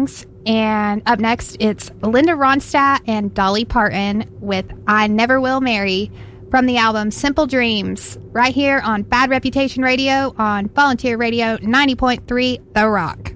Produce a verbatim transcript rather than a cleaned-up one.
songs. And up next, it's Linda Ronstadt and Dolly Parton with I Never Will Marry from the album Simple Dreams, right here on Bad Reputation Radio on Volunteer Radio ninety point three The Rock.